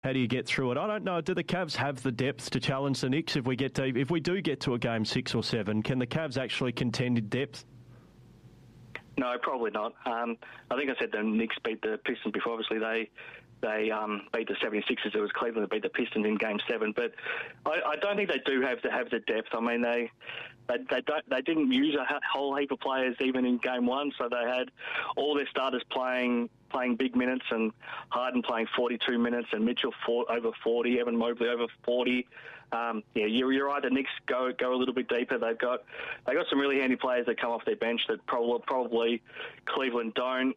How do you get through it? I don't know. Do the Cavs have the depth to challenge the Knicks if we do get to a game 6 or 7? Can the Cavs actually contend in depth? No, probably not. I think I said the Knicks beat the Pistons before. Obviously, they beat the 76ers. It was Cleveland that beat the Pistons in Game 7. But I don't think they do have the depth. I mean, they didn't use a whole heap of players even in Game 1, so they had all their starters playing big minutes, and Harden playing 42 minutes, and Mitchell over 40, Evan Mobley over 40. You're right. The Knicks go a little bit deeper. They got some really handy players that come off their bench that probably Cleveland don't.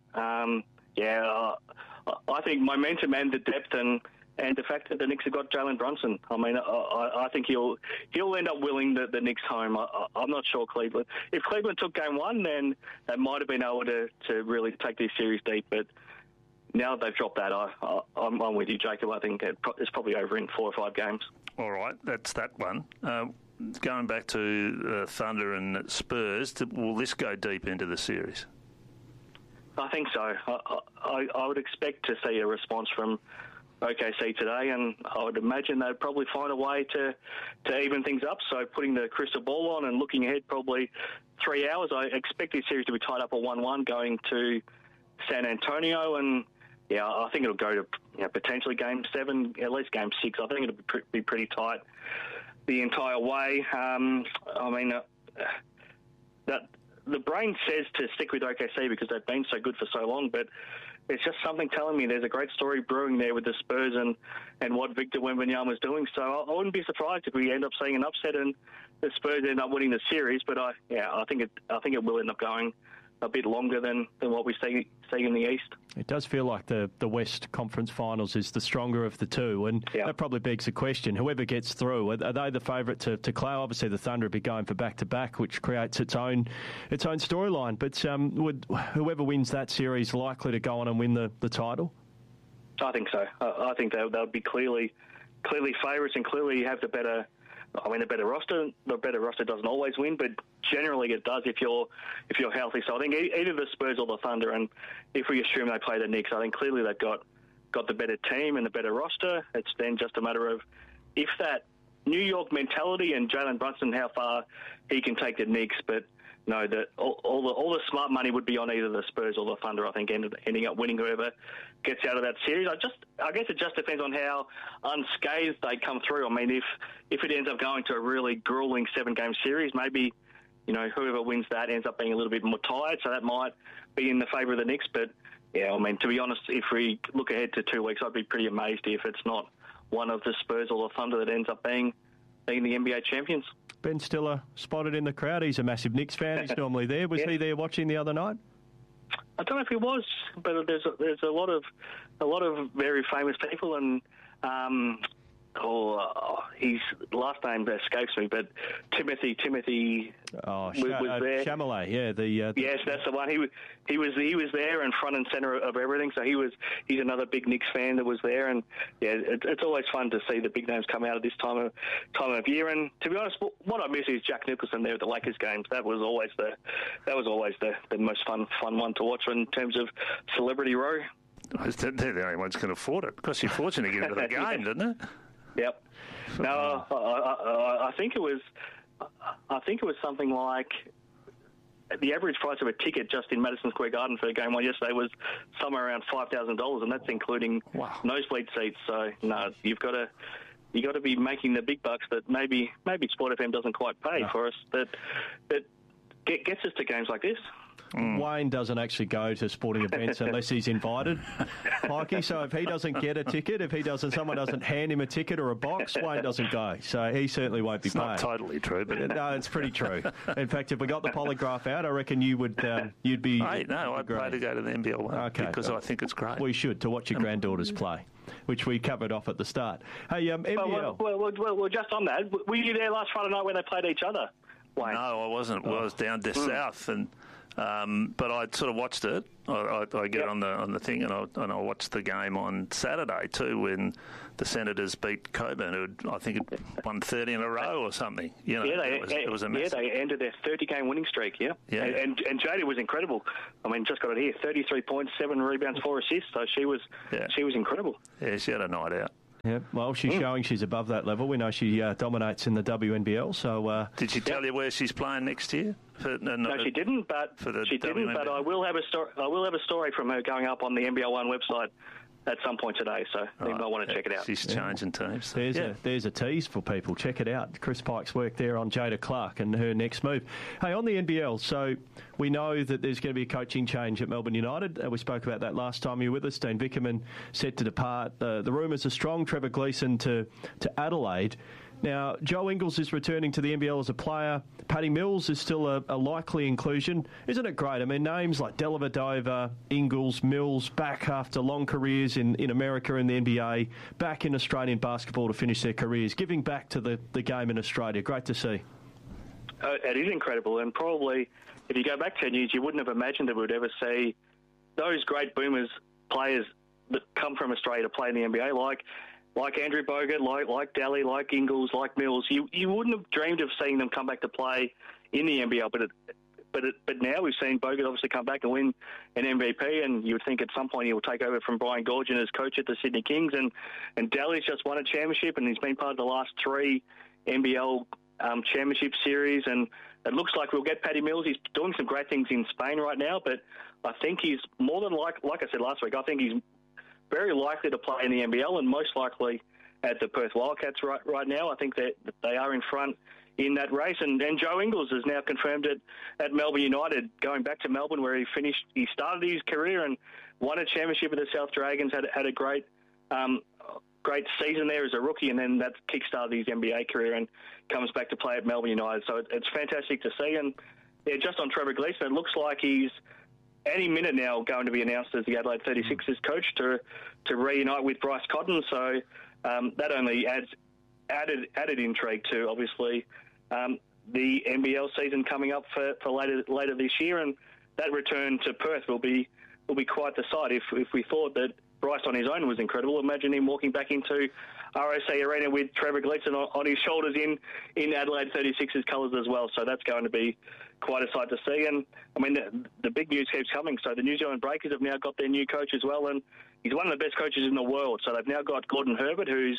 I think momentum and the depth and the fact that the Knicks have got Jalen Brunson. I mean, I think he'll end up willing the Knicks home. I'm not sure Cleveland. If Cleveland took Game 1, then they might have been able to really take this series deep. But now that they've dropped that, I'm with you, Jacob. I think it's probably over in 4 or 5 games. All right, that's that one. Going back to Thunder and Spurs, will this go deep into the series? I think so. I would expect to see a response from OKC today, and I would imagine they'd probably find a way to even things up. So putting the crystal ball on and looking ahead probably 3 hours, I expect this series to be tied up at 1-1 going to San Antonio, and I think it'll go to potentially Game 7, at least Game 6. I think it'll be pretty tight the entire way. That the brain says to stick with OKC because they've been so good for so long, but it's just something telling me there's a great story brewing there with the Spurs and what Victor Wembanyama's doing. So I wouldn't be surprised if we end up seeing an upset and the Spurs end up winning the series. But I think it will end up going a bit longer than what we see in the East. It does feel like the West Conference Finals is the stronger of the two, and that probably begs the question, whoever gets through, are they the favourite to clay? Obviously the Thunder would be going for back-to-back, which creates its own storyline, but would whoever wins that series likely to go on and win the title? I think so. I think they'll be clearly favourites and clearly have the better roster. The better roster doesn't always win, but generally it does if you're healthy. So I think either the Spurs or the Thunder, and if we assume they play the Knicks, I think clearly they've got the better team and the better roster. It's then just a matter of if that New York mentality and Jalen Brunson, how far he can take the Knicks. But no, all the smart money would be on either the Spurs or the Thunder. I think ending up winning whoever gets out of that series. I guess it just depends on how unscathed they come through. I mean, if it ends up going to a really grueling 7-game series, maybe whoever wins that ends up being a little bit more tired, so that might be in the favour of the Knicks. But to be honest, if we look ahead to 2 weeks, I'd be pretty amazed if it's not one of the Spurs or the Thunder that ends up being the NBA champions. Ben Stiller spotted in the crowd. He's a massive Knicks fan. He's normally there. Was he there watching the other night? I don't know if he was, but there's a lot of very famous people, and his last name escapes me, but Timothy was there. Chalamet, yes, that's the one. He was there and front and centre of everything. So he's another big Knicks fan that was there, and it's always fun to see the big names come out at this time of year. And to be honest, what I miss is Jack Nicholson there at the Lakers games. That was always the most fun one to watch in terms of celebrity row. They're the only ones who can afford it. It costs you a fortune to get into the game, doesn't it? Yep. No, I think it was something like the average price of a ticket just in Madison Square Garden for Game 1 yesterday was somewhere around $5,000, and that's including nosebleed seats. So no, you got to be making the big bucks that maybe Sport FM doesn't quite pay for us. That gets us to games like this. Wayne doesn't actually go to sporting events unless he's invited, Mikey. So if he doesn't get a ticket, someone doesn't hand him a ticket or a box, Wayne doesn't go. So he certainly won't be paid. It's not totally true, but no, it's pretty true. In fact, if we got the polygraph out, I reckon you'd be. I'd pay to go to the NBL one because I think it's great. We should to watch your granddaughters play, which we covered off at the start. Hey, NBL. Well, just on that, were you there last Friday night when they played each other, Wayne? No, I wasn't. Well, I was down south and. But I sort of watched it. I get on the thing, and I watched the game on Saturday too when the Senators beat Coburn, who I think had won 30 in a row or something. It was a mess. Yeah, they ended their 30-game winning streak. Yeah. And Jodie was incredible. I mean, just got it here: 33 points, 7 rebounds, 4 assists. So she was incredible. Yeah, she had a night out. Yeah, well, she's showing she's above that level. We know she dominates in the WNBL. So, did she tell you where she's playing next year? No, she didn't. But But I will have a story. I will have a story from her going up on the NBL One website at some point today, so you might want to check it out. She's changing teams. So. There's a tease for people. Check it out. Chris Pike's work there on Jada Clark and her next move. Hey, on the NBL, so we know that there's going to be a coaching change at Melbourne United. We spoke about that last time you were with us. Dean Vickerman set to depart. The rumours are strong. Trevor Gleeson to Adelaide. Now, Joe Ingles is returning to the NBL as a player. Paddy Mills is still a likely inclusion. Isn't it great? I mean, names like Dellavedova, Ingles, Mills, back after long careers in America and the NBA, back in Australian basketball to finish their careers, giving back to the game in Australia. Great to see. It is incredible, and probably if you go back 10 years, you wouldn't have imagined that we would ever see those great boomers players that come from Australia to play in the NBA, like Andrew Bogut, like Daly, like Ingles, like Mills. You wouldn't have dreamed of seeing them come back to play in the NBL, but now we've seen Bogut obviously come back and win an MVP, and you would think at some point he will take over from Brian Goorjian as coach at the Sydney Kings, and Daly's just won a championship, and he's been part of the last 3 NBL championship series, and it looks like we'll get Paddy Mills. He's doing some great things in Spain right now, but I think he's more than like I said last week, I think he's very likely to play in the NBL and most likely at the Perth Wildcats right now. I think that they are in front in that race. And Joe Ingles has now confirmed it at Melbourne United, going back to Melbourne where he started his career and won a championship with the South Dragons, had a great season there as a rookie, and then that kick-started his NBA career and comes back to play at Melbourne United. So it's fantastic to see. And just on Trevor Gleeson, it looks like he's any minute now going to be announced as the Adelaide 36ers coach to reunite with Bryce Cotton. So that only adds added intrigue to obviously the NBL season coming up for later this year, and that return to Perth will be quite the sight. If we thought that Bryce on his own was incredible, imagine him walking back into ROC Arena with Trevor Gleeson on his shoulders in Adelaide 36ers colours as well. So that's going to be quite a sight to see. And, I mean, the big news keeps coming. So the New Zealand Breakers have now got their new coach as well, and he's one of the best coaches in the world. So they've now got Gordon Herbert, who's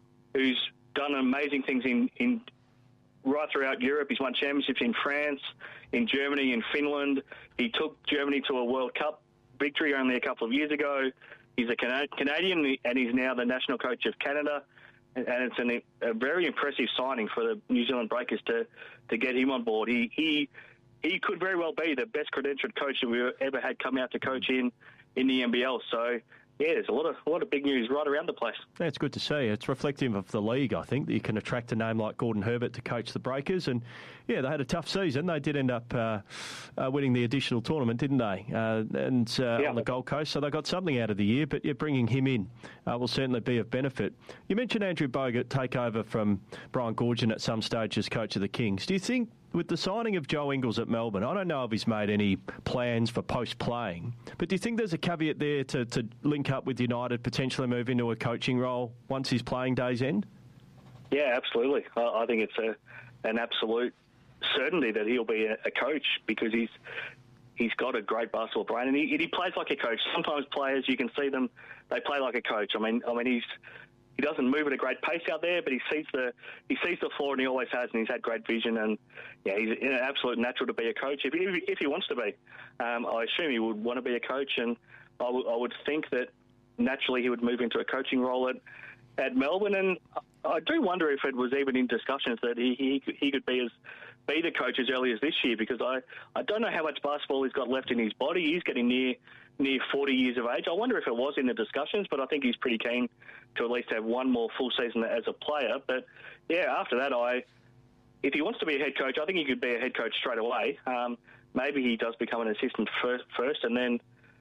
done amazing things in right throughout Europe. He's won championships in France, in Germany, in Finland. He took Germany to a World Cup victory only a couple of years ago. He's a Canadian, and he's now the national coach of Canada. And it's a very impressive signing for the New Zealand Breakers to get him on board. He could very well be the best credentialed coach that we've ever had come out to coach in the NBL. So, yeah, there's a lot of big news right around the place. Yeah, it's good to see. It's reflective of the league, I think, that you can attract a name like Gordon Herbert to coach the Breakers. And, yeah, they had a tough season. They did end up winning the additional tournament, didn't they? On the Gold Coast. So they got something out of the year, but bringing him in will certainly be of benefit. You mentioned Andrew Bogut take over from Brian Goorjian at some stage as coach of the Kings. Do you think, with the signing of Joe Ingles at Melbourne, I don't know if he's made any plans for post-playing, but do you think there's a caveat there to link up with United, potentially move into a coaching role once his playing days end? Yeah, absolutely. I think it's an absolute certainty that he'll be a coach, because he's got a great basketball brain, and he plays like a coach. Sometimes players, you can see them, they play like a coach. I mean, he doesn't move at a great pace out there, but he sees the floor, and he always has, and he's had great vision, and yeah, he's an absolute natural to be a coach if he wants to be. I assume he would want to be a coach, and I would think that naturally he would move into a coaching role at Melbourne. And I do wonder if it was even in discussions that he could be the coach as early as this year, because I don't know how much basketball he's got left in his body. He's getting near 40 years of age. I wonder if it was in the discussions, but I think he's pretty keen to at least have one more full season as a player. But, yeah, after that, if he wants to be a head coach, I think he could be a head coach straight away. Maybe he does become an assistant first and then,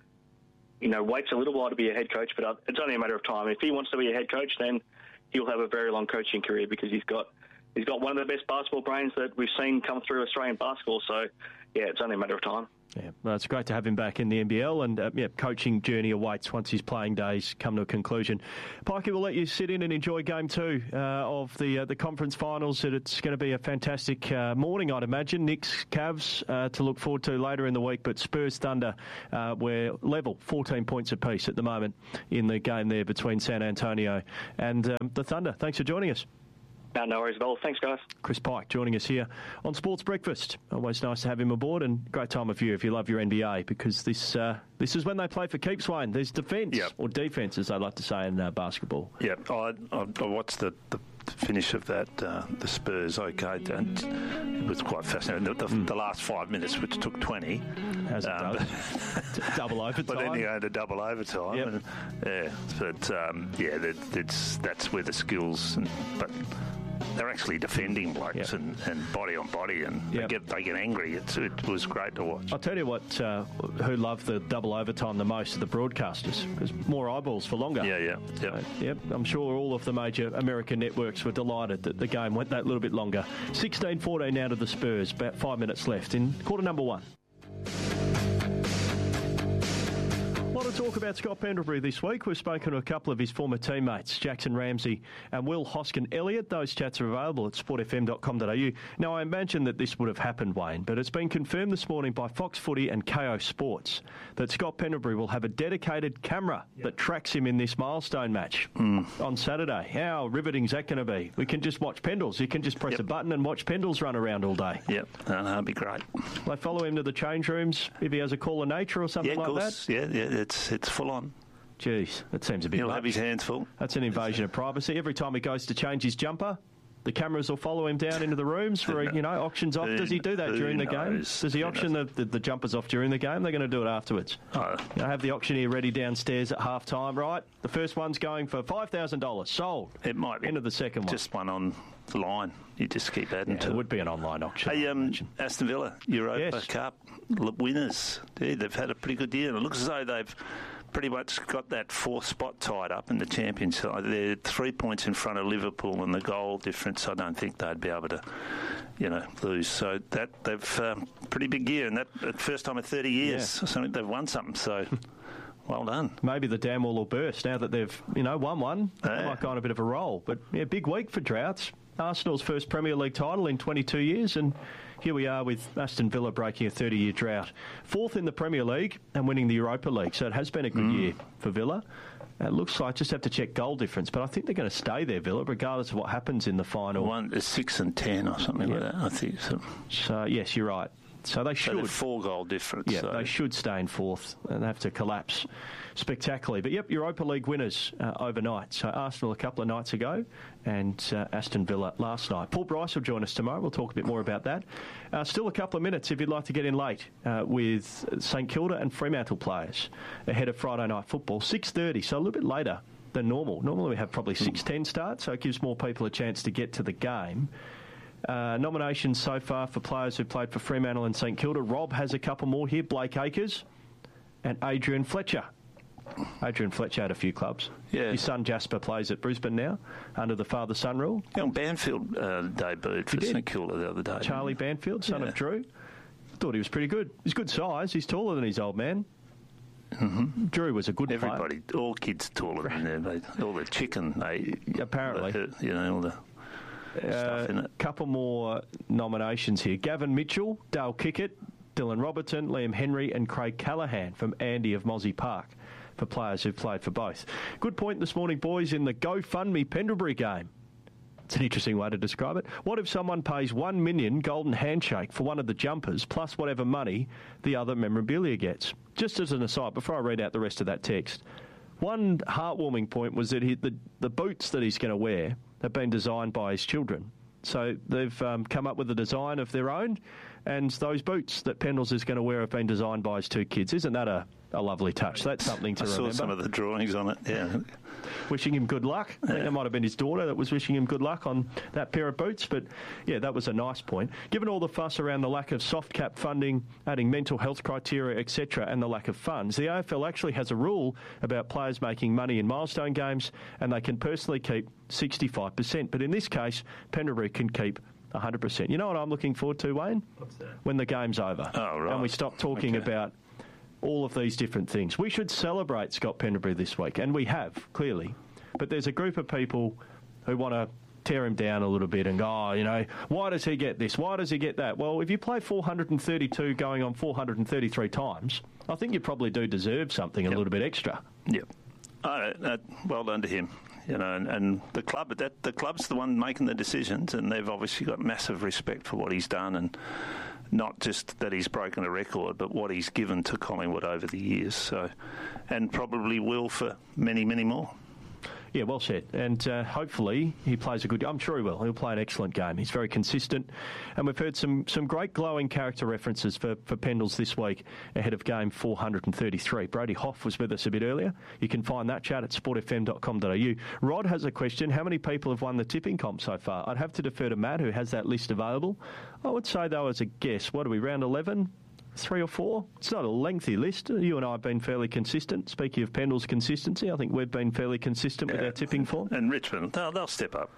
waits a little while to be a head coach, but it's only a matter of time. If he wants to be a head coach, then he'll have a very long coaching career, because he's got one of the best basketball brains that we've seen come through Australian basketball. So, yeah, it's only a matter of time. Yeah, well, it's great to have him back in the NBL, and coaching journey awaits once his playing days come to a conclusion. Pikey, we'll let you sit in and enjoy Game 2 of the conference finals. It's going to be a fantastic morning, I'd imagine. Knicks, Cavs to look forward to later in the week, but Spurs, Thunder, we're level, 14 points apiece at the moment in the game there between San Antonio and the Thunder. Thanks for joining us. No worries at all. Thanks, guys. Chris Pike joining us here on Sports Breakfast. Always nice to have him aboard, and great time of year if you love your NBA, because this is when they play for keeps, Wayne. There's defence, or defence, as they like to say in basketball. Yeah, I watched the finish of that, the Spurs, and it was quite fascinating. The last 5 minutes, which took 20. As it does. Double overtime. But then you go to double overtime. Yep. That's where the skills, but they're actually defending blokes and body on body, and they get angry. It was great to watch. I'll tell you what, who loved the double overtime the most are the broadcasters, because more eyeballs for longer. I'm sure all of the major American networks were delighted that the game went that little bit longer. 16-14 now to the Spurs, about 5 minutes left in quarter number 1. A lot of talk about Scott Pendlebury this week. We've spoken to a couple of his former teammates, Jackson Ramsey and Will Hoskin-Elliott. Those chats are available at sportfm.com.au. Now, I imagine that this would have happened, Wayne, but it's been confirmed this morning by Fox Footy and KO Sports that Scott Pendlebury will have a dedicated camera that tracks him in this milestone match on Saturday. How riveting is that going to be? We can just watch Pendles. You can just press a button and watch Pendles run around all day. That'd be great. They follow him to the change rooms if he has a call of nature or something like that? Yeah, it's full on. Jeez, that seems a bit He'll much. have his hands full. That's an invasion of privacy. Every time he goes to change his jumper, the cameras will follow him down into the rooms for, auctions off. Does he do that during the game? Does he auction the jumpers off during the game? They're going to do it afterwards. Have the auctioneer ready downstairs at half-time, right? The first one's going for $5,000. Sold. It might be. Into the second one. Just one on the line. You just keep adding to it. It would be an online auction. Hey, Aston Villa, Europa Cup winners. Yeah, they've had a pretty good year. It looks as though they've pretty much got that fourth spot tied up in the Championship. They're 3 points in front of Liverpool, and the goal difference, I don't think they'd be able to, lose. So that they've pretty big year, and that first time in 30 years, something they've won something. So. Well done. Maybe the dam wall will burst now that they've, won one. They might go on a bit of a roll. But, big week for Droughts. Arsenal's first Premier League title in 22 years, and here we are with Aston Villa breaking a 30-year drought. Fourth in the Premier League and winning the Europa League, so it has been a good year for Villa. It looks like, just have to check goal difference, but I think they're going to stay there, Villa, regardless of what happens in the final. One is 6 and 10 or something like that, I think. So, yes, you're right. So they should. 4-goal difference. Yeah, they should stay in fourth and have to collapse spectacularly. But, Europa League winners overnight. So Arsenal a couple of nights ago and Aston Villa last night. Paul Bryce will join us tomorrow. We'll talk a bit more about that. Still a couple of minutes if you'd like to get in late with St Kilda and Fremantle players ahead of Friday night football. 6:30, so a little bit later than normal. Normally we have probably 6:10 start, so it gives more people a chance to get to the game. Nominations so far for players who played for Fremantle and St Kilda. Rob has a couple more here. Blake Acres and Adrian Fletcher. Adrian Fletcher had a few clubs. Yeah. His son Jasper plays at Brisbane now under the father-son rule. Young Banfield debuted for St Kilda the other day. Charlie Banfield, son of Drew. Thought he was pretty good. He's good size. He's taller than his old man. Mm-hmm. Drew was a good player. Everybody, all kids taller than them. All the chicken, apparently. All the... couple more nominations here. Gavin Mitchell, Dale Kickett, Dylan Robertson, Liam Henry and Craig Callaghan from Andy of Mozzie Park for players who've played for both. Good point this morning, boys, in the GoFundMe Pendlebury game. It's an interesting way to describe it. What if someone pays $1 million golden handshake for one of the jumpers plus whatever money the other memorabilia gets? Just as an aside, before I read out the rest of that text, one heartwarming point was that the boots that he's going to wear have been designed by his children. So they've come up with a design of their own, and those boots that Pendles is going to wear have been designed by his two kids. Isn't that a lovely touch? That's something to remember. I saw some of the drawings on it, yeah. Wishing him good luck. I think it might have been his daughter that was wishing him good luck on that pair of boots, but yeah, that was a nice point. Given all the fuss around the lack of soft cap funding, adding mental health criteria, etc., and the lack of funds, the AFL actually has a rule about players making money in milestone games, and they can personally keep 65%. But in this case, Pendlebury can keep 100%. You know what I'm looking forward to, Wayne? What's that? When the game's over. Oh, right. And we stop talking about all of these different things. We should celebrate Scott Pendlebury this week, and we have, clearly. But there's a group of people who want to tear him down a little bit and go, why does he get this? Why does he get that? Well, if you play 432 going on 433 times, I think you probably do deserve something a little bit extra. Yep. Well done to him. And the club, the club's the one making the decisions, and they've obviously got massive respect for what he's done, and not just that he's broken a record, but what he's given to Collingwood over the years. So, and probably will for many, many more. Yeah, well said. And hopefully he plays a good... I'm sure he will. He'll play an excellent game. He's very consistent. And we've heard some great glowing character references for Pendles this week ahead of game 433. Brody Hoff was with us a bit earlier. You can find that chat at sportfm.com.au. Rod has a question. How many people have won the tipping comp so far? I'd have to defer to Matt, who has that list available. I would say, though, as a guess, what are we, round 11? 3 or 4? It's not a lengthy list. You and I have been fairly consistent. Speaking of Pendle's consistency, I think we've been fairly consistent with our tipping form. And Richmond, they'll step up.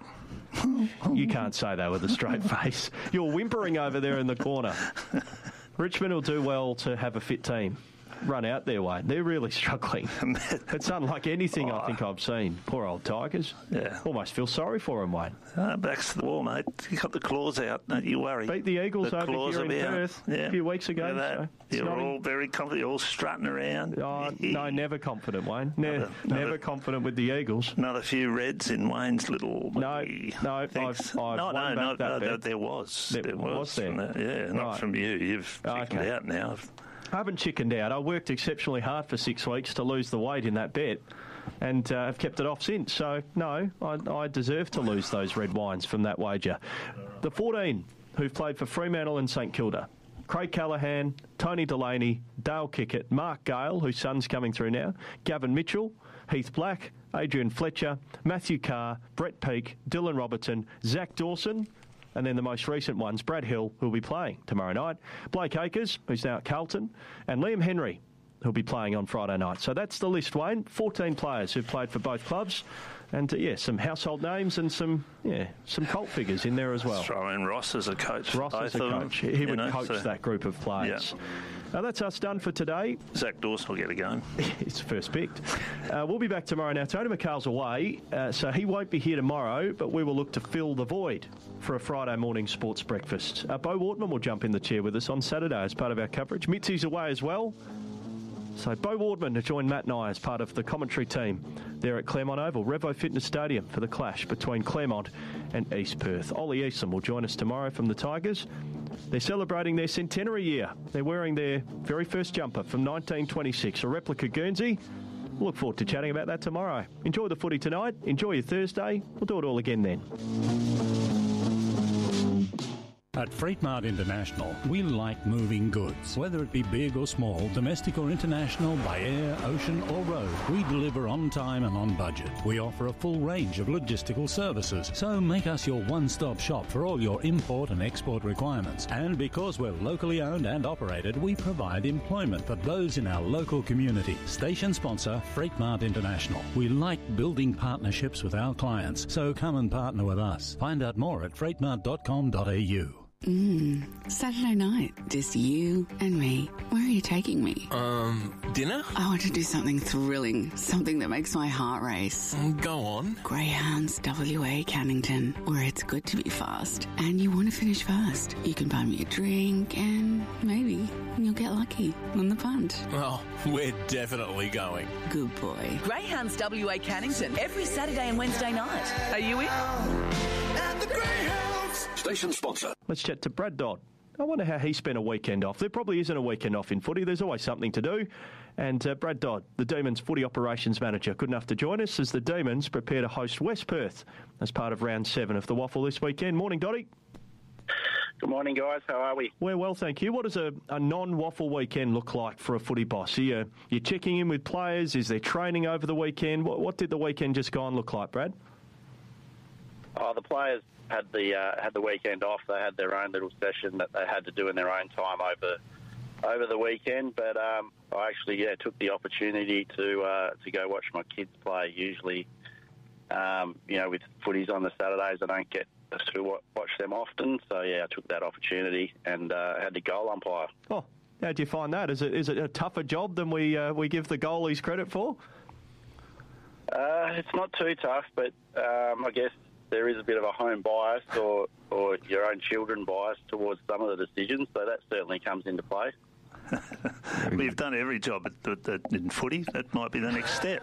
You can't say that with a straight face. You're whimpering over there in the corner. Richmond will do well to have a fit team. Run out their way. They're really struggling. It's unlike anything I think I've seen. Poor old Tigers. Yeah. Almost feel sorry for them, Wayne. Backs to the wall, mate. You got the claws out. Don't you worry. Beat the Eagles over here in Perth a few weeks ago. So you're all very confident. You're all strutting around. No, never confident, Wayne. Never confident with the Eagles. Another few Reds in Wayne's little... No, I've won back that bet. There was. Was there? Not from you. You've chickened out now. I haven't chickened out. I worked exceptionally hard for 6 weeks to lose the weight in that bet, and I've kept it off since. So, no, I deserve to lose those red wines from that wager. The 14 who've played for Fremantle and St Kilda: Craig Callaghan, Tony Delaney, Dale Kickett, Mark Gale, whose son's coming through now, Gavin Mitchell, Heath Black, Adrian Fletcher, Matthew Carr, Brett Peake, Dylan Robertson, Zach Dawson, and then the most recent ones, Brad Hill, who'll be playing tomorrow night, Blake Acres, who's now at Carlton, and Liam Henry, who'll be playing on Friday night. So that's the list, Wayne. 14 players who've played for both clubs. And, some household names and some cult figures in there as well. Throw in Ross as a coach. Ross as a coach. He would coach that group of players. Yeah. Now, that's us done for today. Zach Dawson will get a game. He's first picked. We'll be back tomorrow. Now, Tony McCall's away, so he won't be here tomorrow, but we will look to fill the void for a Friday morning sports breakfast. Beau Waterman will jump in the chair with us on Saturday as part of our coverage. Mitzi's away as well. So Beau Waterman to join Matt and I as part of the commentary team there at Claremont Oval, Revo Fitness Stadium, for the clash between Claremont and East Perth. Ollie Eason will join us tomorrow from the Tigers. They're celebrating their centenary year. They're wearing their very first jumper from 1926, a replica Guernsey. We'll look forward to chatting about that tomorrow. Enjoy the footy tonight. Enjoy your Thursday. We'll do it all again then. At Freight Mart International, we like moving goods. Whether it be big or small, domestic or international, by air, ocean or road, we deliver on time and on budget. We offer a full range of logistical services, so make us your one-stop shop for all your import and export requirements. And because we're locally owned and operated, we provide employment for those in our local community. Station sponsor, Freight Mart International. We like building partnerships with our clients, so come and partner with us. Find out more at freightmart.com.au. Saturday night, just you and me. Where are you taking me? Dinner? I want to do something thrilling, something that makes my heart race. Go on. Greyhounds WA Cannington, where it's good to be fast, and you want to finish fast. You can buy me a drink, and maybe you'll get lucky on the punt. Oh, we're definitely going. Good boy. Greyhounds WA Cannington, every Saturday and Wednesday night. Are you in? At the Greyhounds. Station sponsor. Let's chat to Brad Dodd. I wonder how he spent a weekend off. There probably isn't a weekend off in footy. There's always something to do. And Brad Dodd, the Demons footy operations manager, good enough to join us as the Demons prepare to host West Perth as part of round 7 of the Waffle this weekend. Morning, Dotty. Good morning, guys. How are we? We're well, thank you. What does a non-Waffle weekend look like for a footy boss? You're checking in with players? Is there training over the weekend? What did the weekend just gone look like, Brad? The players had the weekend off. They had their own little session that they had to do in their own time over the weekend. But I actually took the opportunity to go watch my kids play. Usually, with footies on the Saturdays, I don't get watch them often. So I took that opportunity and had the goal umpire. Oh, how do you find that? Is it a tougher job than we give the goalies credit for? It's not too tough, but I guess there is a bit of a home bias or your own children bias towards some of the decisions, so that certainly comes into play. We've done every job in footy. That might be the next step.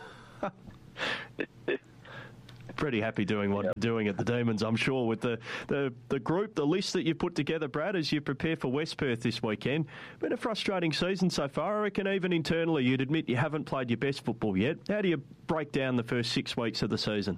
Pretty happy doing what you're doing at the Demons, I'm sure, with the group, the list that you put together, Brad, as you prepare for West Perth this weekend. Been a frustrating season so far. I reckon even internally you'd admit you haven't played your best football yet. How do you break down the first 6 weeks of the season?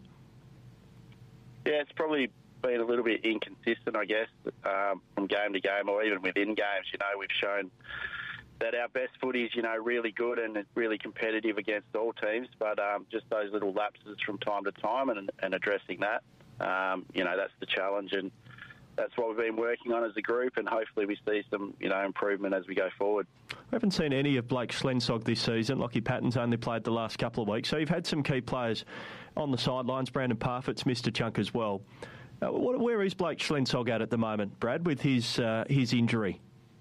Yeah, it's probably been a little bit inconsistent, I guess, from game to game or even within games. We've shown that our best footy is, really good and it's really competitive against all teams, but just those little lapses from time to time and addressing that, that's the challenge, and that's what we've been working on as a group, and hopefully we see some, improvement as we go forward. I haven't seen any of Blake Schlensog this season. Lockie Patton's only played the last couple of weeks, so you've had some key players on the sidelines. Brandon Parfitt's missed a chunk as well. Where is Blake Schlensog at the moment, Brad, with his injury?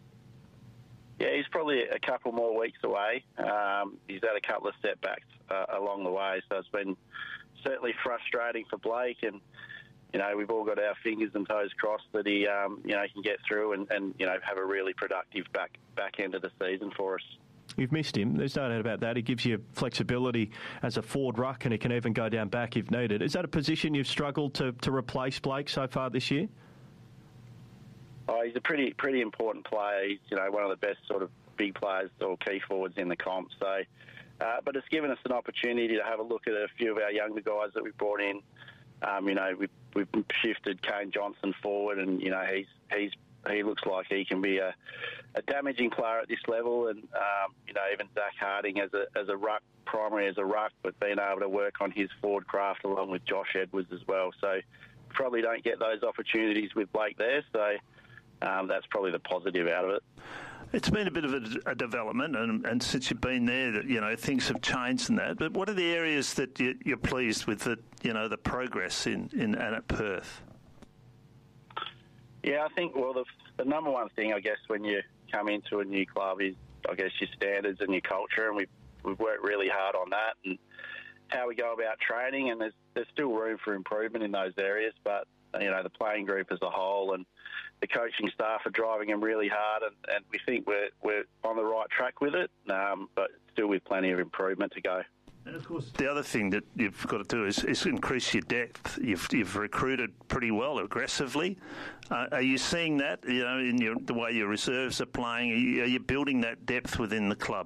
Yeah, he's probably a couple more weeks away. He's had a couple of setbacks along the way, so it's been certainly frustrating for Blake. And we've all got our fingers and toes crossed that he can get through and have a really productive back end of the season for us. You've missed him. There's no doubt about that. He gives you flexibility as a forward ruck, and he can even go down back if needed. Is that a position you've struggled to replace Blake so far this year? Oh, he's a pretty important player. He's one of the best sort of big players or key forwards in the comp. So, but it's given us an opportunity to have a look at a few of our younger guys that we brought in. We've shifted Kane Johnson forward, and he looks like he can be a damaging player at this level. And even Zach Harding as a ruck, primary as a ruck, but being able to work on his forward craft along with Josh Edwards as well. So probably don't get those opportunities with Blake there. So. That's probably the positive out of it. It's been a bit of a development, and since you've been there, that things have changed in that. But what are the areas that you're pleased with the progress in and at Perth? Yeah, I think the number one thing, I guess, when you come into a new club is, I guess, your standards and your culture, and we've worked really hard on that and how we go about training, and there's still room for improvement in those areas, but the playing group as a whole and the coaching staff are driving them really hard, and we think we're on the right track with it, but still with plenty of improvement to go. And of course, the other thing that you've got to do is increase your depth. You've recruited pretty well, aggressively. Are you seeing that? In the way your reserves are playing, are you building that depth within the club?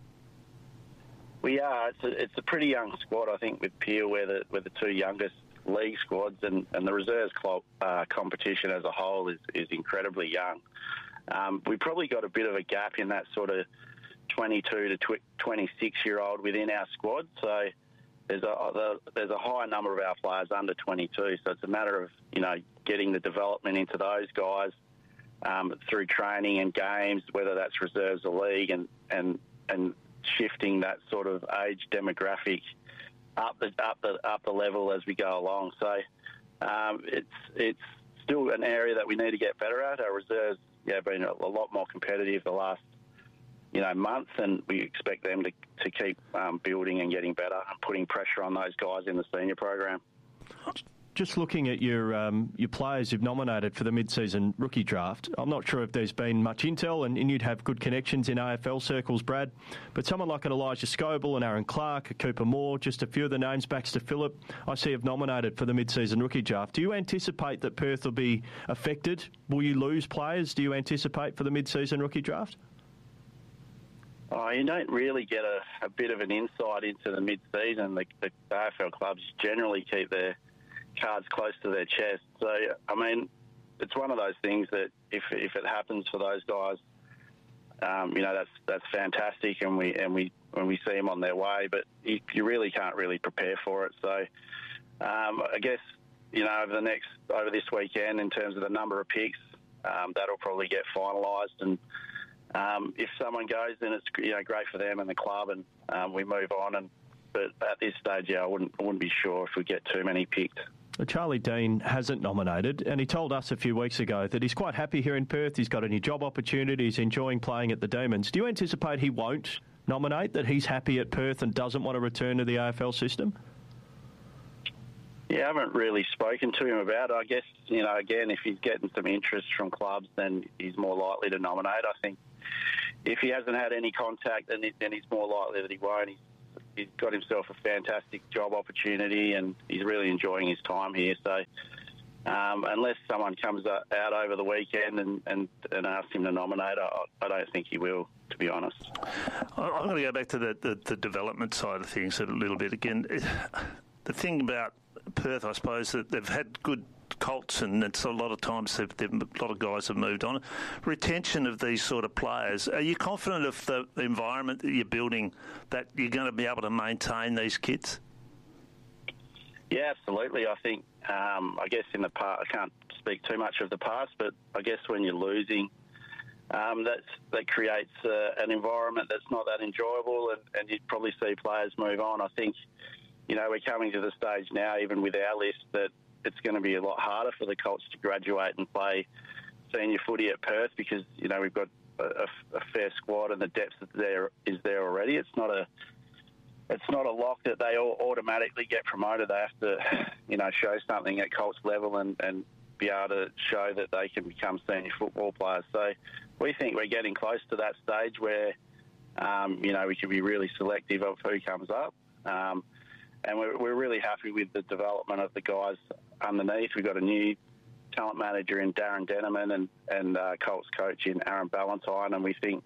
We are. It's a pretty young squad. I think with Peel, we're the two youngest league squads, and the reserves competition as a whole is incredibly young. We've probably got a bit of a gap in that sort of 22 to 26-year-old within our squad. So there's a high number of our players under 22. So it's a matter of getting the development into those guys through training and games, whether that's reserves or league, and shifting that sort of age demographic up the level as we go along. So it's still an area that we need to get better at. Our reserves have been a lot more competitive the last month, and we expect them to keep building and getting better and putting pressure on those guys in the senior program. Just looking at your players you've nominated for the mid-season rookie draft, I'm not sure if there's been much intel, and you'd have good connections in AFL circles, Brad, but someone like an Elijah Scoble and Aaron Clark, a Cooper Moore, just a few of the names, Baxter Phillip, I see have nominated for the mid-season rookie draft. Do you anticipate that Perth will be affected? Will you lose players, do you anticipate, for the mid-season rookie draft? Oh, you don't really get a bit of an insight into the mid-season. The AFL clubs generally keep their cards close to their chest. So, I mean, it's one of those things that if it happens for those guys, that's fantastic, and we see them on their way. But you really can't really prepare for it. So, I guess over this weekend, in terms of the number of picks, that'll probably get finalised. And if someone goes, then it's great for them and the club, and we move on. But at this stage, I wouldn't be sure if we get too many picked. Charlie Dean hasn't nominated, and he told us a few weeks ago that he's quite happy here in Perth. He's got a new job opportunity. He's enjoying playing at the Demons. Do you anticipate he won't nominate, that he's happy at Perth and doesn't want to return to the AFL system? Yeah, I haven't really spoken to him about it. I guess, again, if he's getting some interest from clubs, then he's more likely to nominate. I think if he hasn't had any contact, then he's more likely that he won't. He's got himself a fantastic job opportunity and he's really enjoying his time here. So unless someone comes out over the weekend and asks him to nominate, I don't think he will, to be honest. I'm going to go back to the development side of things a little bit again. The thing about Perth, I suppose, that they've had good Colts, and it's a lot of times a lot of guys have moved on. Retention of these sort of players. Are you confident of the environment that you're building, that you're going to be able to maintain these kids? Yeah, absolutely. I think, I guess in the past, I can't speak too much of the past, but I guess when you're losing, that creates an environment that's not that enjoyable, and you'd probably see players move on. I think, we're coming to the stage now, even with our list, that it's going to be a lot harder for the Colts to graduate and play senior footy at Perth because, we've got a fair squad and the depth is there already. It's not a lock that they all automatically get promoted. They have to, show something at Colts level and be able to show that they can become senior football players. So we think we're getting close to that stage where, we can be really selective of who comes up. And we're really happy with the development of the guys underneath. We've got a new talent manager in Darren Denneman and Colts coach in Aaron Ballantyne. And we think,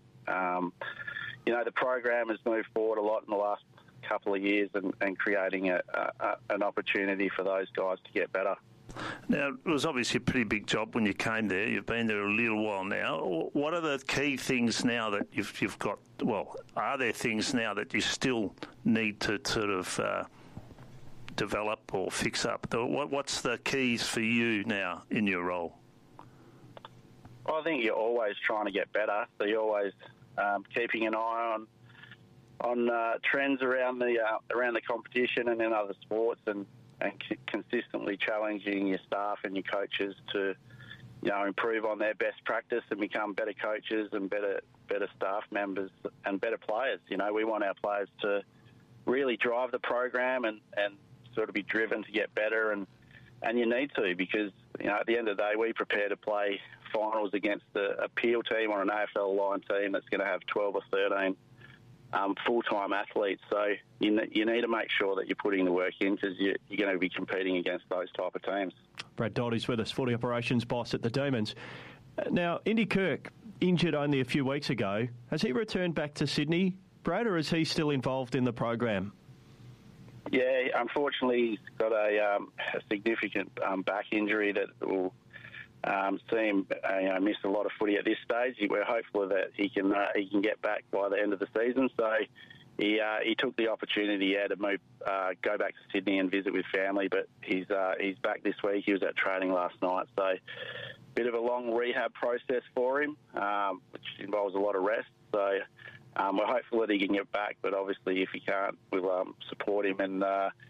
the program has moved forward a lot in the last couple of years and creating an opportunity for those guys to get better. Now, it was obviously a pretty big job when you came there. You've been there a little while now. What are the key things now that you've got? Well, are there things now that you still need to sort of develop or fix up? What's the keys for you now in your role? Well, I think you're always trying to get better. So you're always keeping an eye on trends around the competition and in other sports, and consistently challenging your staff and your coaches to, improve on their best practice and become better coaches and better staff members and better players. We want our players to really drive the program and sort of be driven to get better, and you need to, because at the end of the day we prepare to play finals against a Peel team or an AFL line team that's going to have 12 or 13 full-time athletes. So you need to make sure that you're putting the work in, because you're going to be competing against those type of teams. Brad Doty's with us, footy operations boss at the Demons. Now, Indy Kirk, injured only a few weeks ago. Has he returned back to Sydney, Brad, or is he still involved in the program? Yeah, unfortunately, he's got a significant back injury that will see him miss a lot of footy at this stage. We're hopeful that he can get back by the end of the season. So he took the opportunity to move, go back to Sydney and visit with family. But he's back this week. He was at training last night. So bit of a long rehab process for him, which involves a lot of rest. So we're hopeful that he can get back, but obviously if he can't, we'll support him and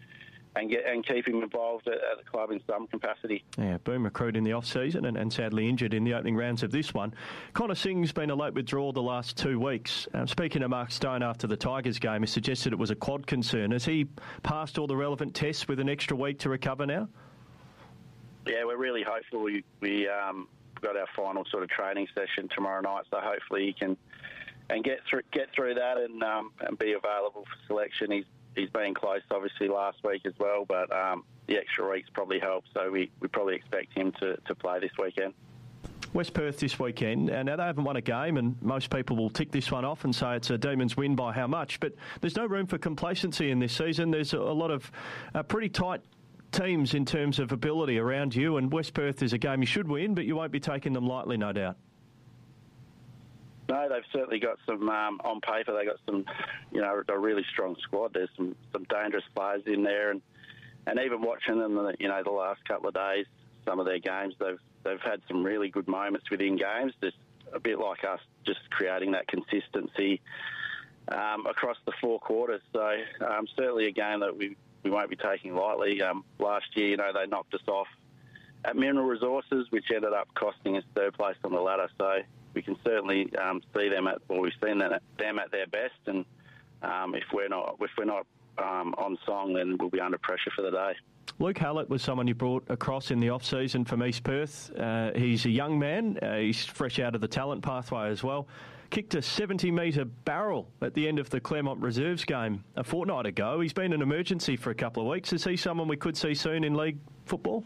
keep him involved at the club in some capacity. Yeah, boom recruit in the off-season and sadly injured in the opening rounds of this one. Connor Singh's been a late withdrawal the last 2 weeks. Speaking to Mark Stone after the Tigers game, he suggested it was a quad concern. Has he passed all the relevant tests with an extra week to recover now? Yeah, we're really hopeful. We got our final sort of training session tomorrow night, so hopefully he can get through that and be available for selection. He's been close, obviously, last week as well, but the extra weeks probably helped, so we probably expect him to play this weekend. West Perth this weekend, and now they haven't won a game, and most people will tick this one off and say it's a Demons win by how much, but there's no room for complacency in this season. There's a lot of pretty tight teams in terms of ability around you, and West Perth is a game you should win, but you won't be taking them lightly, no doubt. No, they've certainly got some, on paper, they've got some, a really strong squad. There's some dangerous players in there, and even watching them, the last couple of days, some of their games, they've had some really good moments within games, just a bit like us, just creating that consistency across the 4 quarters. So certainly a game that we we won't be taking lightly. Last year, they knocked us off at Mineral Resources, which ended up costing us third place on the ladder. So we can certainly see them we've seen them at their best, and if we're not on song, then we'll be under pressure for the day. Luke Hallett was someone you brought across in the off-season from East Perth. He's a young man. He's fresh out of the talent pathway as well. Kicked a 70-metre barrel at the end of the Claremont Reserves game a fortnight ago. He's been an emergency for a couple of weeks. Is he someone we could see soon in league football?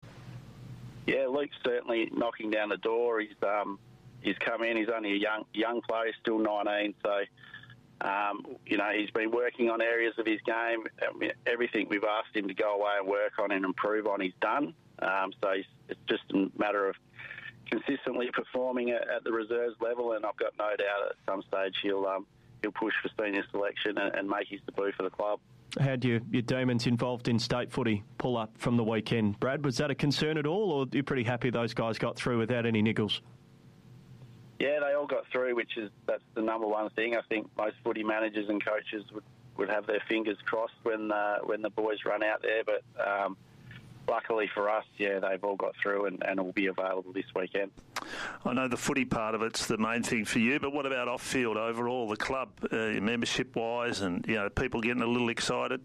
Yeah, Luke's certainly knocking down the door. He's come in. He's only a young player, he's still 19. So, he's been working on areas of his game. Everything we've asked him to go away and work on and improve on, he's done. So it's just a matter of consistently performing at the reserves level, and I've got no doubt at some stage he'll push for senior selection and make his debut for the club. Had your Demons involved in state footy pull up from the weekend, Brad? Was that a concern at all, or are you pretty happy those guys got through without any niggles? Yeah, they all got through, that's the number one thing. I think most footy managers and coaches would have their fingers crossed when the boys run out there, but luckily for us, they've all got through and will be available this weekend. I know the footy part of it's the main thing for you, but what about off-field overall, the club, membership-wise, and people getting a little excited?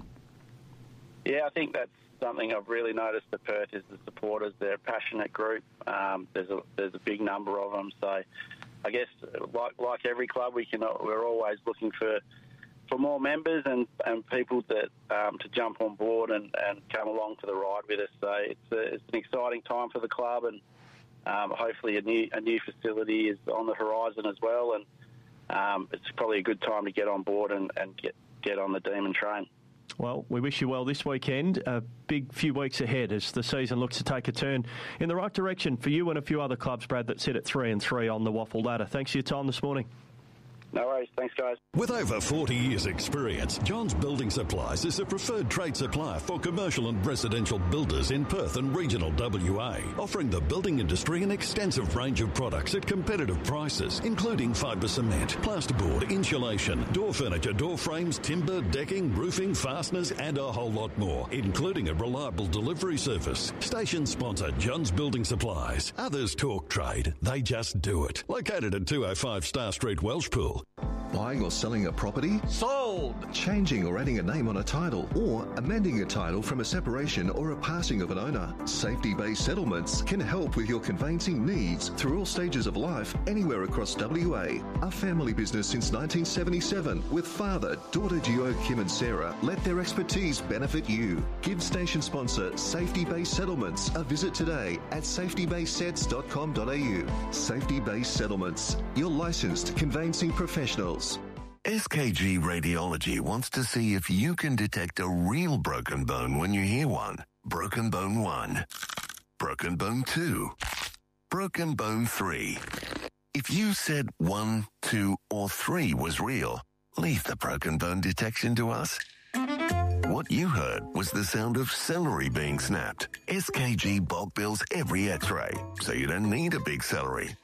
Yeah, I think that's something I've really noticed at Perth is the supporters. They're a passionate group. There's a big number of them. So I guess like every club, we're always looking for more members and people that to jump on board and come along for the ride with us. So it's an exciting time for the club, and hopefully a new facility is on the horizon as well. And it's probably a good time to get on board and get on the Demon train. Well, we wish you well this weekend. A big few weeks ahead as the season looks to take a turn in the right direction for you and a few other clubs, Brad, that sit at 3-3 on the Waffle ladder. Thanks for your time this morning. No worries. Thanks, guys. With over 40 years' experience, Johns Building Supplies is a preferred trade supplier for commercial and residential builders in Perth and regional WA, offering the building industry an extensive range of products at competitive prices, including fibre cement, plasterboard, insulation, door furniture, door frames, timber, decking, roofing, fasteners, and a whole lot more, including a reliable delivery service. Station sponsor Johns Building Supplies. Others talk trade, they just do it. Located at 205 Star Street, Welshpool. Buying or selling a property? Sold! Changing or adding a name on a title, or amending a title from a separation or a passing of an owner. Safety-based settlements can help with your conveyancing needs through all stages of life, anywhere across WA. A family business since 1977 with father, daughter duo Kim and Sarah let their expertise benefit you. Give station sponsor Safety-based Settlements a visit today at safetybasedsets.com.au. Safety-based Settlements, your licensed conveyancing professionals. SKG Radiology wants to see if you can detect a real broken bone when you hear one. Broken bone 1. Broken bone 2. Broken bone 3. If you said 1, 2, or 3 was real, leave the broken bone detection to us. What you heard was the sound of celery being snapped. SKG bulk bills every x-ray, so you don't need a big salary.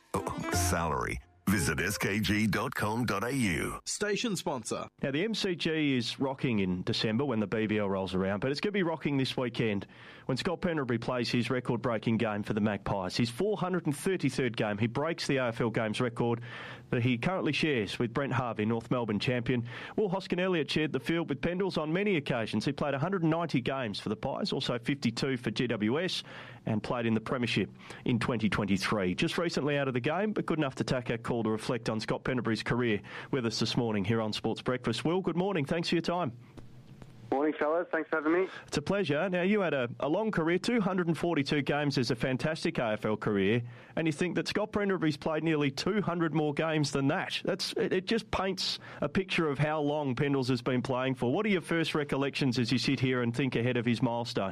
Visit skg.com.au. Station sponsor. Now, the MCG is rocking in December when the BBL rolls around, but it's going to be rocking this weekend when Scott Pendlebury plays his record-breaking game for the Magpies. His 433rd game. He breaks the AFL Games record that he currently shares with Brent Harvey, North Melbourne champion. Will Hoskin-Elliott shared the field with Pendles on many occasions. He played 190 games for the Pies, also 52 for GWS, and played in the Premiership in 2023. Just recently out of the game, but good enough to take our call to reflect on Scott Pendlebury's career with us this morning here on Sports Breakfast. Will, good morning. Thanks for your time. Morning, fellas. Thanks for having me. It's a pleasure. Now, you had a long career, 242 games is a fantastic AFL career, and you think that Scott Pendlebury's played nearly 200 more games than that. It just paints a picture of how long Pendles has been playing for. What are your first recollections as you sit here and think ahead of his milestone?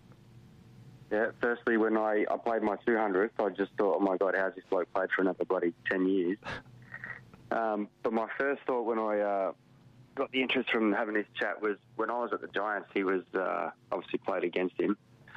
Yeah, firstly, when I played my 200th, I just thought, oh my God, how's this bloke played for another bloody 10 years? But my first thought when I got the interest from having this chat was when I was at the Giants, he was obviously played against him.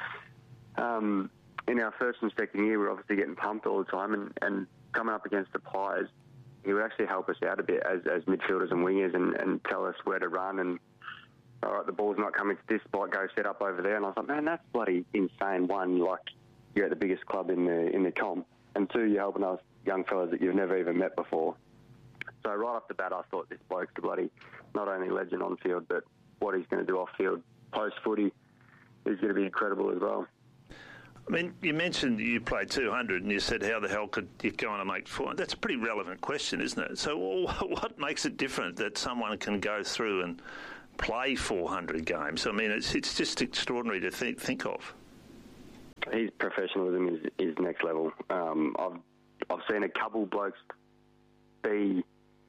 In our first and second year, we were obviously getting pumped all the time, and coming up against the Pies, he would actually help us out a bit as midfielders and wingers and tell us where to run and all right, the ball's not coming to this spot, go set up over there. And I was like, man, that's bloody insane. One, like, you're at the biggest club in the comp, and two, you're helping us young fellas that you've never even met before. So right off the bat, I thought this bloke's the bloody not only legend on field, but what he's going to do off field post footy is going to be incredible as well. I mean, you mentioned you played 200 and you said how the hell could you go on and make 400? That's a pretty relevant question, isn't it? So what makes it different that someone can go through and play 400 games? I mean, it's just extraordinary to think of. His professionalism is next level. I've seen a couple blokes be,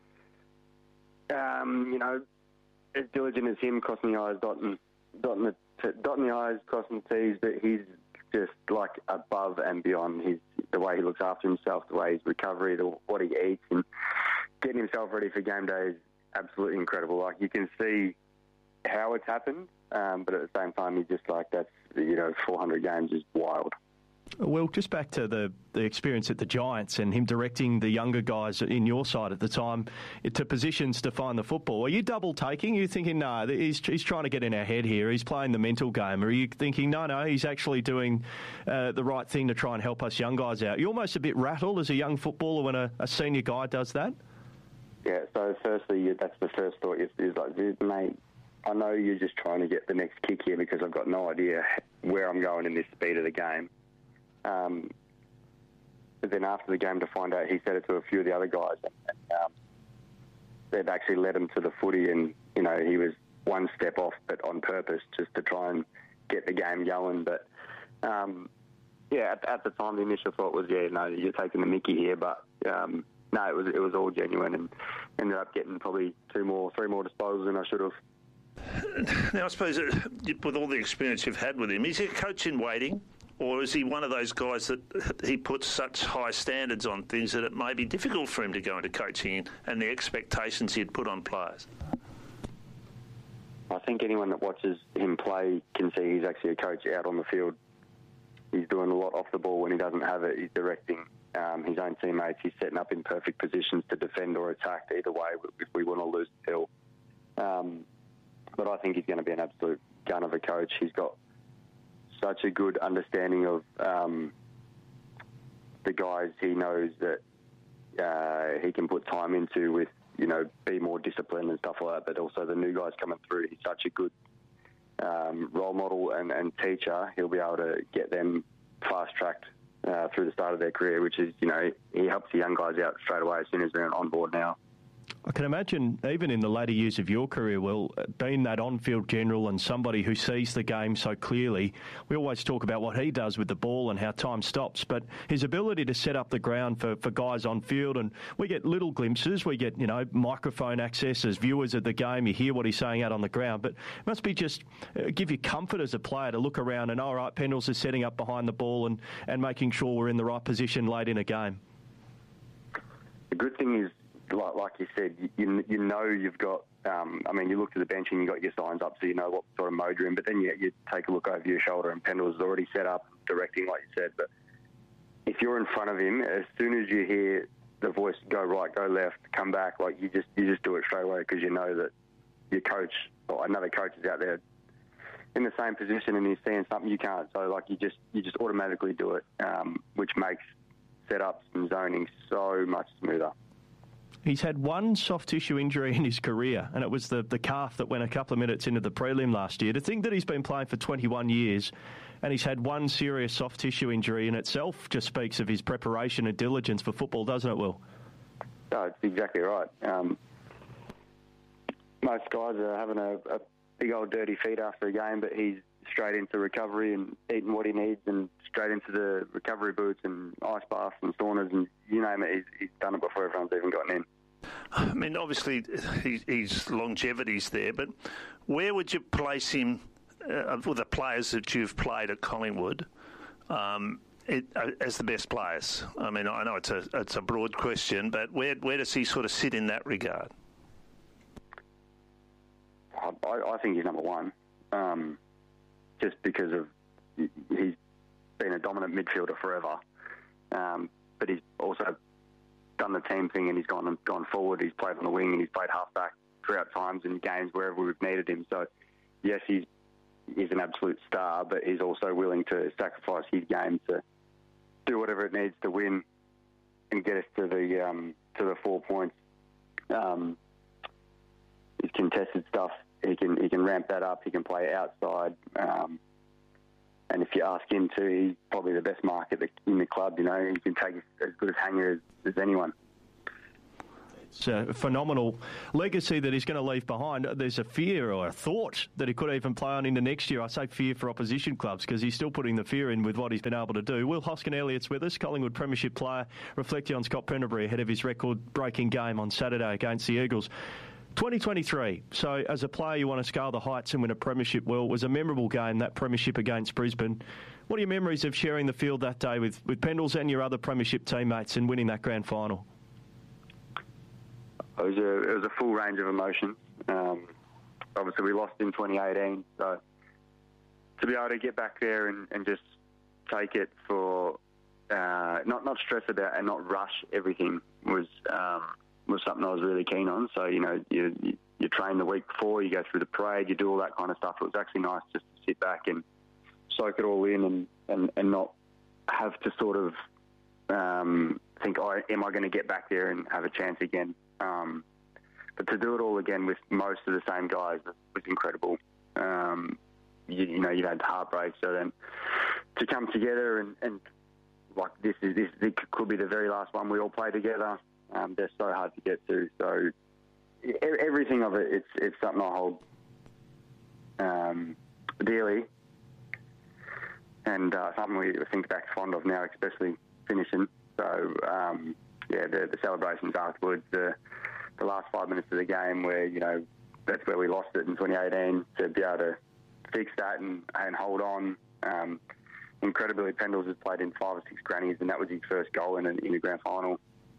as diligent as him, crossing the I's, dotting the I's, crossing the T's, but he's just like above and beyond. The way he looks after himself, the way his recovery, what he eats, and getting himself ready for game day is absolutely incredible. Like, you can see how it's happened, but at the same time, he's just like, 400 games is wild. Well, just back to the experience at the Giants and him directing the younger guys in your side at the time to positions to find the football. Are you double taking? Are you thinking, no, he's trying to get in our head here, he's playing the mental game? Or are you thinking, no, he's actually doing the right thing to try and help us young guys out? You're almost a bit rattled as a young footballer when a senior guy does that? Yeah, so firstly, that's the first thought is like, mate, I know you're just trying to get the next kick here because I've got no idea where I'm going in this speed of the game. But then after the game, to find out, he said it to a few of the other guys, and they've actually led him to the footy, and he was one step off, but on purpose, just to try and get the game going. But at the time, the initial thought was, you're taking the mickey here, but no, it was all genuine, and ended up getting probably 3 more disposals than I should have. Now, I suppose with all the experience you've had with him, is he a coach in waiting? Or is he one of those guys that he puts such high standards on things that it may be difficult for him to go into coaching and the expectations he'd put on players? I think anyone that watches him play can see he's actually a coach out on the field. He's doing a lot off the ball when he doesn't have it. He's directing his own teammates. He's setting up in perfect positions to defend or attack either way if we want to lose the hill. But I think he's going to be an absolute gun of a coach. He's got such a good understanding of the guys he knows that he can put time into with, be more disciplined and stuff like that, but also the new guys coming through. He's such a good role model and teacher. He'll be able to get them fast-tracked through the start of their career, which is, he helps the young guys out straight away as soon as they're on board now. I can imagine, even in the later years of your career, Will, being that on-field general and somebody who sees the game so clearly, we always talk about what he does with the ball and how time stops, but his ability to set up the ground for guys on field, and we get little glimpses, we get, microphone access as viewers of the game, you hear what he's saying out on the ground, but it must be just give you comfort as a player to look around and, all right, Pendles is setting up behind the ball and making sure we're in the right position late in a game. The good thing is, like you said, you you've got, you look to the bench and you got your signs up so you know what sort of mode you're in, but then you take a look over your shoulder and Pendles is already set up, directing like you said. But if you're in front of him, as soon as you hear the voice, go right, go left, come back, like you just do it straight away because you know that your coach or another coach is out there in the same position and he's seeing something you can't. So like you just automatically do it, which makes setups and zoning so much smoother. He's had one soft tissue injury in his career, and it was the calf that went a couple of minutes into the prelim last year. To think that he's been playing for 21 years and he's had one serious soft tissue injury in itself just speaks of his preparation and diligence for football, doesn't it, Will? No, it's exactly right. Most guys are having a big old dirty feet after a game, but he's straight into recovery and eating what he needs and straight into the recovery boots and ice baths and saunas and you name it, he's done it before everyone's even gotten in. I mean, obviously, his longevity's there, but where would you place him with the players that you've played at Collingwood as the best players? I mean, I know it's a broad question, but where does he sort of sit in that regard? I think he's number one, just because of he's been a dominant midfielder forever, but he's also done the team thing and he's gone forward. He's played on the wing and he's played halfback throughout times in games wherever we've needed him. So yes, he's an absolute star, but he's also willing to sacrifice his game to do whatever it needs to win and get us to the 4 points. His contested stuff, he can ramp that up. He can play outside, and if you ask him to, he's probably the best mark in the club. You know, he can take as good a hanger as anyone. It's a phenomenal legacy that he's going to leave behind. There's a fear or a thought that he could even play on into next year. I say fear for opposition clubs because he's still putting the fear in with what he's been able to do. Will Hoskin-Elliott's with us, Collingwood Premiership player, reflecting on Scott Pendlebury ahead of his record-breaking game on Saturday against the Eagles. 2023, so as a player you want to scale the heights and win a premiership. Well, it was a memorable game, that premiership against Brisbane. What are your memories of sharing the field that day with Pendles and your other premiership teammates and winning that grand final? It was a full range of emotions. Obviously, we lost in 2018, so to be able to get back there and just take it for not stress about and not rush everything was something I was really keen on. So, you know, you train the week before, you go through the parade, you do all that kind of stuff. It was actually nice just to sit back and soak it all in and not have to sort of think, am I going to get back there and have a chance again? But to do it all again with most of the same guys was incredible. You know, you'd had heartbreak, so then to come together and like this could be the very last one we all play together. They're so hard to get to. So everything of it, it's something I hold dearly, and something we think back fond of now, especially finishing. So the celebrations afterwards, the last 5 minutes of the game, where you know that's where we lost it in 2018. To be able to fix that and hold on. Incredibly, Pendles has played in 5 or 6 grannies, and that was his first goal in a grand final.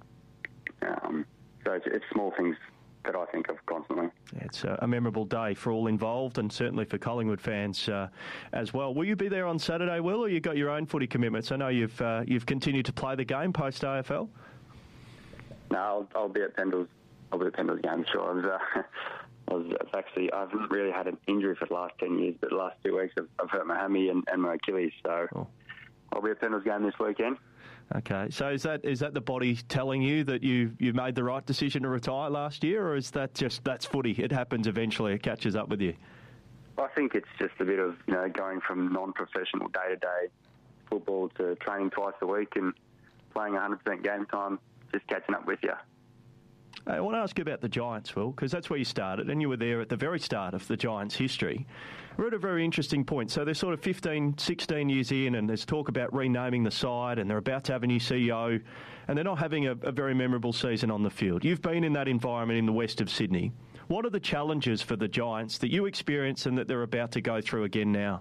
So it's small things that I think of constantly. Yeah, it's a memorable day for all involved, and certainly for Collingwood fans as well. Will you be there on Saturday, Will, or you got your own footy commitments? I know you've continued to play the game post AFL. No, I'll be at Pendles. I'll be at Pendles game. Sure, I haven't really had an injury for the last 10 years, but the last 2 weeks I've hurt my hammy and my Achilles. So I'll be at Pendles game this weekend. Okay, so is that the body telling you that you made the right decision to retire last year, or is that that's footy? It happens eventually. It catches up with you. I think it's just a bit of going from non-professional day-to-day football to training twice a week and playing 100% game time, just catching up with you. I want to ask you about the Giants, Will, because that's where you started, and you were there at the very start of the Giants' history. We're at a very interesting point. So they're sort of 15, 16 years in, and there's talk about renaming the side, and they're about to have a new CEO, and they're not having a very memorable season on the field. You've been in that environment in the west of Sydney. What are the challenges for the Giants that you experience and that they're about to go through again now?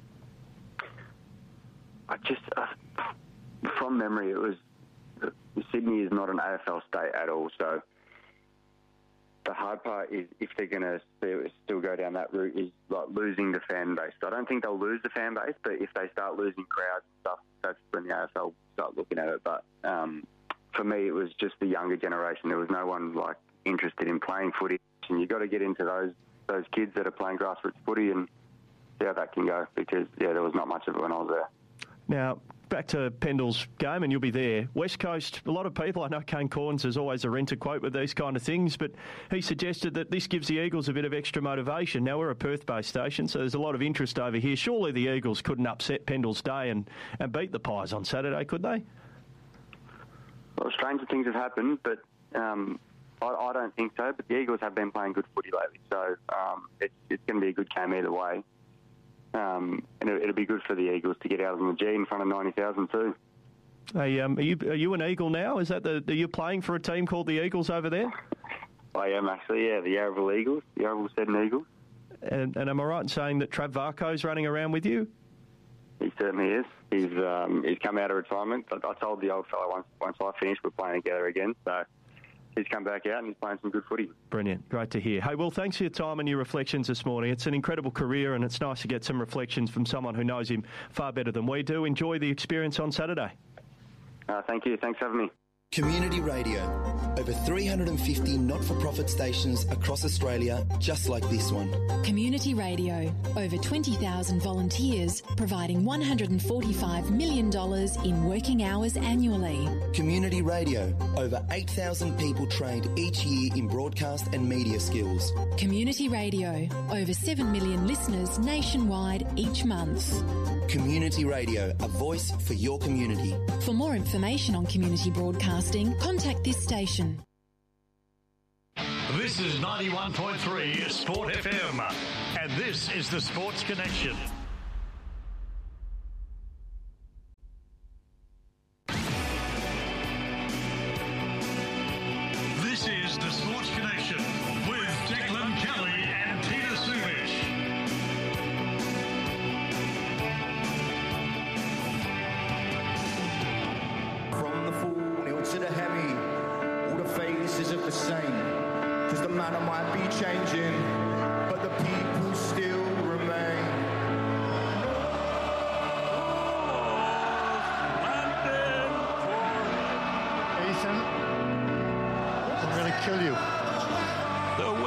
From memory, it was Sydney is not an AFL state at all, so the hard part is if they're going to still go down that route is like losing the fan base. So I don't think they'll lose the fan base, but if they start losing crowds and stuff, that's when the AFL start looking at it. But for me, it was just the younger generation. There was no one like interested in playing footy, and you've got to get into those kids that are playing grassroots footy and see how that can go, because there was not much of it when I was there. Now, back to Pendle's game, and you'll be there. West Coast, a lot of people, I know Kane Corns is always a renter quote with these kind of things, but he suggested that this gives the Eagles a bit of extra motivation. Now, we're a Perth-based station, so there's a lot of interest over here. Surely the Eagles couldn't upset Pendle's day and beat the Pies on Saturday, could they? Well, stranger things have happened, but I don't think so. But the Eagles have been playing good footy lately, so it's going to be a good game either way. And it'll be good for the Eagles to get out of the G in front of 90,000 too. Hey, are you an Eagle now? Is that are you playing for a team called the Eagles over there? I am actually, the Yarraville Eagles, the Yarraville Seddon Eagles. And am I right in saying that Trav Varco's running around with you? He certainly is. He's come out of retirement. I told the old fellow once I finish, we're playing together again. So he's come back out and he's playing some good footy. Brilliant. Great to hear. Hey, Will, thanks for your time and your reflections this morning. It's an incredible career, and it's nice to get some reflections from someone who knows him far better than we do. Enjoy the experience on Saturday. Thank you. Thanks for having me. Community Radio. Over 350 not-for-profit stations across Australia, just like this one. Community Radio. Over 20,000 volunteers providing $145 million in working hours annually. Community Radio. Over 8,000 people trained each year in broadcast and media skills. Community Radio. Over 7 million listeners nationwide each month. Community Radio, a voice for your community. For more information on community broadcasting, contact this station. This is 91.3 Sport FM, and this is the Sports Connection. This is the Sports Connection with Declan Kelly and Peter Sumich. From the full nil to the hemi, all the faces are the same. Cause the manner might be changing, but the people still remain. Ethan, I'm going to kill you. The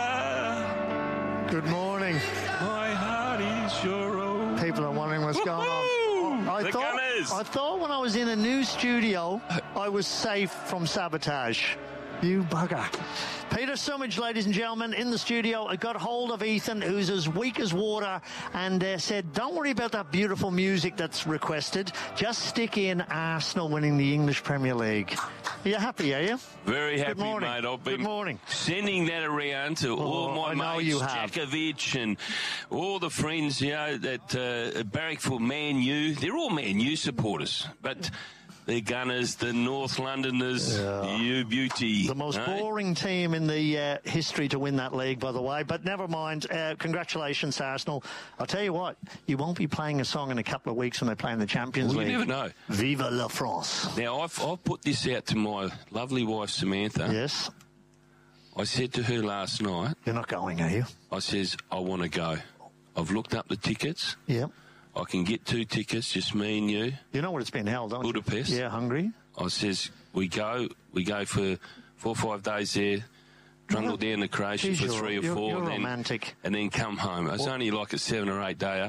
weather. Good morning. My heart is your own. People are wondering what's going on. I thought when I was in a new studio, I was safe from sabotage. You bugger. Peter Sumich, ladies and gentlemen, in the studio. I got hold of Ethan, who's as weak as water, and said, don't worry about that beautiful music that's requested. Just stick in Arsenal winning the English Premier League. Are you happy, are you? Very happy, Good morning. mate. I've been Good morning. Sending that around to all my mates, Jakovic and all the friends, that barrack for Man U. They're all Man U supporters, but the Gunners, the North Londoners, you beauty. The most boring team in the history to win that league, by the way. But never mind. Congratulations, Arsenal. I'll tell you what, you won't be playing a song in a couple of weeks when they play in the Champions League. You never know. Vive la France. Now, I've put this out to my lovely wife, Samantha. Yes. I said to her last night. You're not going, are you? I says, I want to go. I've looked up the tickets. Yep. I can get 2 tickets, just me and you. You know where it's been held, don't Budapest. you? Yeah, Hungary. I says, we go for 4 or 5 days there, trundle down to Croatia for 3 or 4. You're romantic. And then come home. It's only like a 7 or 8 dayer.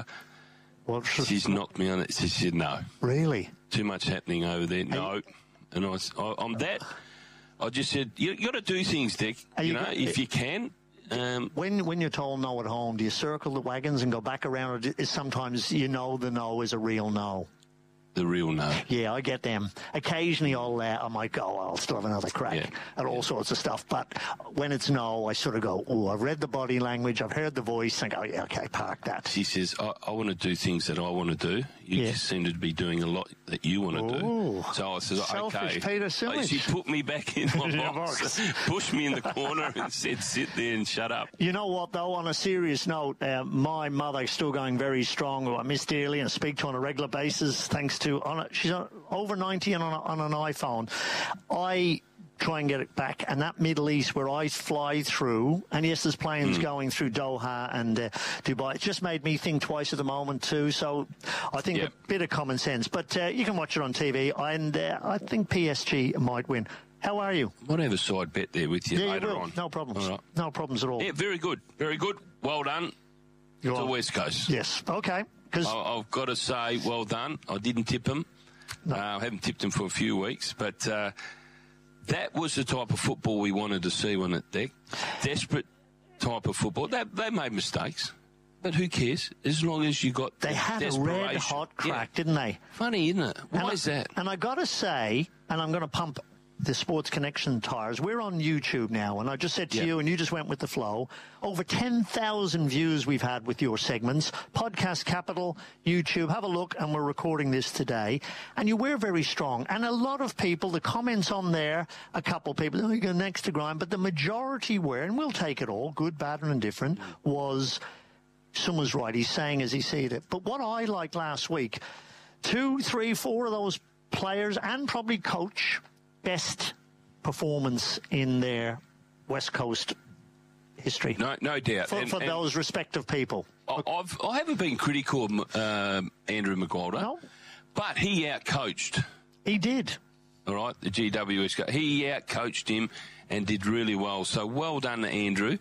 She's knocked me on it. She said, no. Really? Too much happening over there. No. And I'm that. I just said, you got to do things, Dick. If you can. When you're told no at home, do you circle the wagons and go back around, or is sometimes the no is a real no? The real no. Yeah, I get them. Occasionally I might go, I'll still have another crack at all sorts of stuff. But when it's no, I sort of go, I've read the body language, I've heard the voice, and go, yeah, okay, park that. She says, I want to do things that I want to do. You just seem to be doing a lot that you want to do. So I said, selfish okay. Peter Sumich. She put me back in my box, pushed me in the corner and said, sit there and shut up. You know what, though, on a serious note, my mother's still going very strong, who I miss dearly and speak to on a regular basis, thanks to, she's over 90 and on an iPhone. I try and get it back, and that Middle East where I fly through, and yes, there's planes going through Doha and Dubai. It just made me think twice at the moment too, so I think a bit of common sense. But you can watch it on TV, and I think PSG might win. How are you? Might have a side bet there with you later on. No problems. All right. No problems at all. Yeah, very good. Very good. Well done to West Coast. Yes. Okay. I've got to say, well done. I didn't tip him. No. I haven't tipped him for a few weeks, but that was the type of football we wanted to see, wasn't it, Dick? Desperate type of football. They made mistakes, but who cares? As long as you got They had a red-hot crack, didn't they? Funny, isn't it? Why is that? And I got to say, and I'm going to pump the Sports Connection tires. We're on YouTube now, and I just said to you, and you just went with the flow, over 10,000 views we've had with your segments. Podcast Capital, YouTube, have a look, and we're recording this today. And you were very strong. And a lot of people, the comments on there, a couple of people, you go next to Grime, but the majority were, and we'll take it all, good, bad, and indifferent, was, someone's right, he's saying as he sees it. But what I liked last week, 2, 3, 4 of those players, and probably coach, best performance in their West Coast history. No doubt. For those respective people. I haven't been critical of Andrew McGuire, but he outcoached. He did. all right, the GWS guy. He out-coached him and did really well. So well done to Andrew,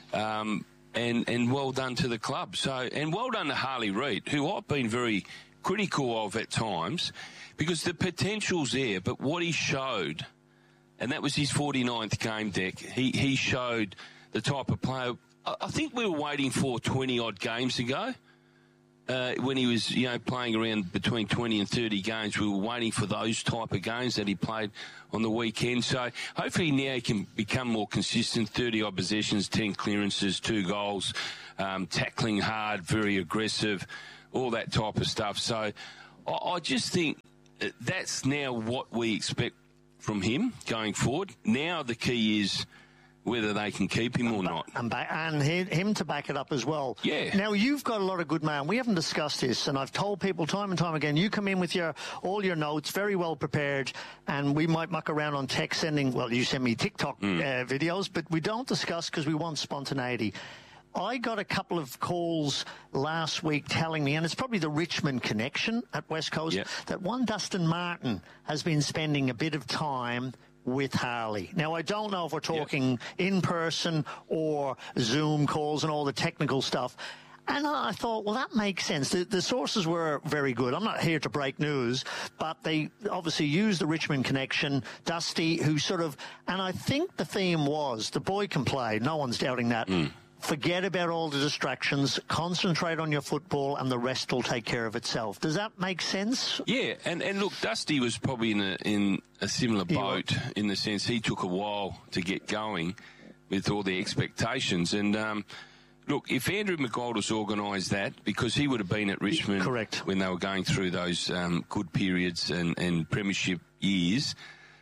and well done to the club. So, and well done to Harley Reid, who I've been very critical of at times, because the potential's there, but what he showed, and that was his 49th game, Deck, he showed the type of player I think we were waiting for 20-odd games ago. When he was, playing around between 20 and 30 games, we were waiting for those type of games that he played on the weekend. So hopefully now he can become more consistent, 30-odd possessions, 10 clearances, 2 goals, tackling hard, very aggressive, all that type of stuff. So I just think that's now what we expect from him going forward. Now the key is whether they can keep him or not. And him to back it up as well. Yeah. Now, you've got a lot of good man. We haven't discussed this, and I've told people time and time again, you come in with all your notes, very well prepared, and we might muck around on text sending, you send me TikTok videos, but we don't discuss because we want spontaneity. I got a couple of calls last week telling me, and it's probably the Richmond connection at West Coast, that one Dustin Martin has been spending a bit of time with Harley. Now, I don't know if we're talking in person or Zoom calls and all the technical stuff. And I thought, well, that makes sense. The sources were very good. I'm not here to break news, but they obviously used the Richmond connection. Dusty, who and I think the theme was, the boy can play. No one's doubting that. Forget about all the distractions, concentrate on your football, and the rest will take care of itself. Does that make sense? Yeah, and look, Dusty was probably in a similar boat in the sense he took a while to get going with all the expectations. And, look, if Andrew McGoldrick's organised that, because he would have been at Richmond when they were going through those good periods and premiership years,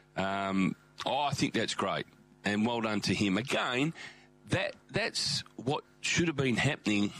I think that's great. And well done to him. Again, that's what should have been happening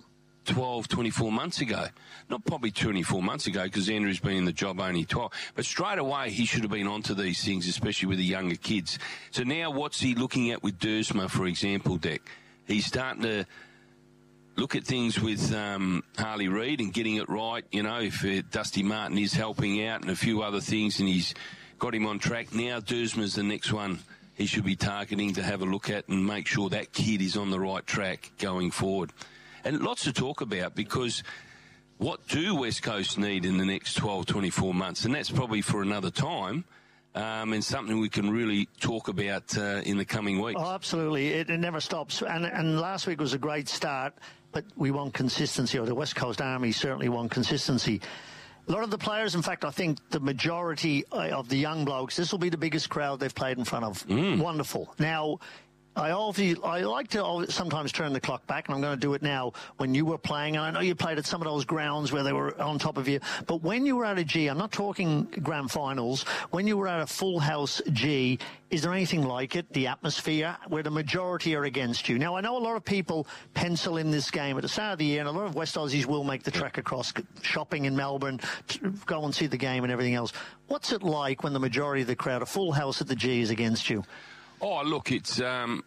12, 24 months ago. Not probably 24 months ago, because Andrew's been in the job only 12. But straight away, he should have been onto these things, especially with the younger kids. So now what's he looking at with Dersma, for example, Deck? He's starting to look at things with Harley Reid and getting it right. If Dusty Martin is helping out and a few other things, and he's got him on track. Now Dersma's the next one he should be targeting to have a look at and make sure that kid is on the right track going forward. And lots to talk about, because what do West Coast need in the next 12, 24 months? And that's probably for another time, and something we can really talk about in the coming weeks. Oh, absolutely. It never stops. And last week was a great start, but we want consistency, or the West Coast Army certainly want consistency. A lot of the players, in fact, I think the majority of the young blokes, this will be the biggest crowd they've played in front of. Wonderful. Now, I like to sometimes turn the clock back, and I'm going to do it now. When you were playing, and I know you played at some of those grounds where they were on top of you, but when you were at a G, I'm not talking grand finals, when you were at a full house G, is there anything like it, the atmosphere, where the majority are against you? Now, I know a lot of people pencil in this game at the start of the year, and a lot of West Aussies will make the trek across, shopping in Melbourne, to go and see the game and everything else. What's it like when the majority of the crowd, a full house at the G, is against you? Oh, look, it's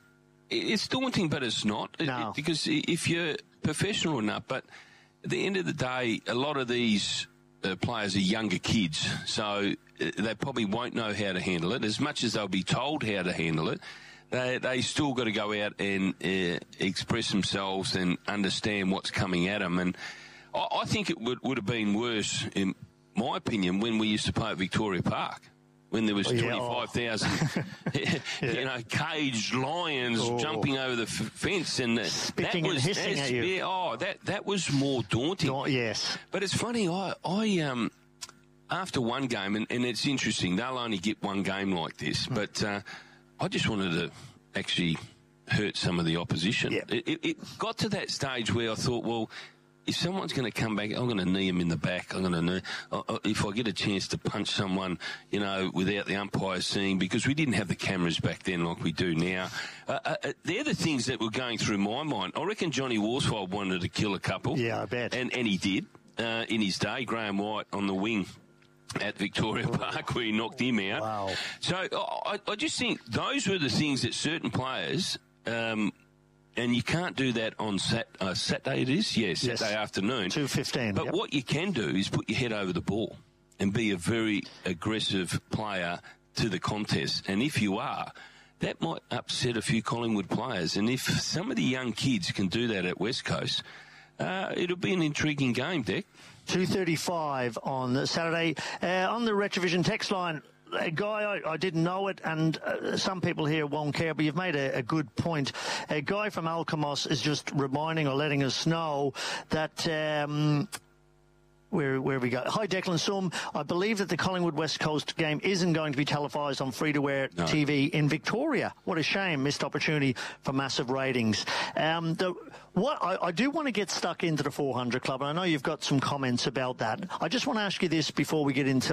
daunting, but it's not. No. Because if you're professional enough, but at the end of the day, a lot of these players are younger kids, so they probably won't know how to handle it. As much as they'll be told how to handle it, they still got to go out and express themselves and understand what's coming at them. And I think it would have been worse, in my opinion, when we used to play at Victoria Park, when there was 25,000, caged lions jumping over the fence, and spitting and hissing at you. That was more daunting. Yes, but it's funny. I after one game, and it's interesting. They'll only get one game like this, but I just wanted to actually hurt some of the opposition. Yep. It got to that stage where I thought, well, if someone's going to come back, I'm going to knee him in the back. I'm going to knee. If I get a chance to punch someone, without the umpire seeing, because we didn't have the cameras back then like we do now. They're the things that were going through my mind. I reckon Johnny Worsfold wanted to kill a couple. Yeah, I bet. And he did in his day. Graham White on the wing at Victoria Park where he knocked him out. Wow. So I just think those were the things that certain players... and you can't do that on Saturday, it is? Yeah, Saturday afternoon. 2:15. But what you can do is put your head over the ball. and be a very aggressive player to the contest. And if you are, that might upset a few Collingwood players. And if some of the young kids can do that at West Coast, it'll be an intriguing game, Dick. 2:35 on Saturday. On the Retrovision text line, Guy, I didn't know it, and some people here won't care, but you've made a good point. A guy from Alkimos is just reminding or letting us know that... Where we go. Hi, Declan Sum. I believe that the Collingwood West Coast game isn't going to be televised on free-to-air TV in Victoria. What a shame. Missed opportunity for massive ratings. I do want to get stuck into the 400 Club, and I know you've got some comments about that. I just want to ask you this before we get into